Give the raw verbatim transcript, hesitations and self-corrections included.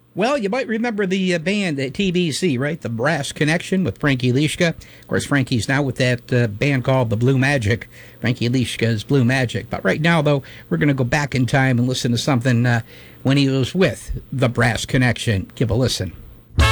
Well, you might remember the uh, band at T B C, right? The Brass Connection with Frankie Lishka. Of course, Frankie's now with that uh, band called the Blue Magic. Frankie Lishka's Blue Magic. But right now, though, we're going to go back in time and listen to something uh, when he was with the Brass Connection. Give a listen.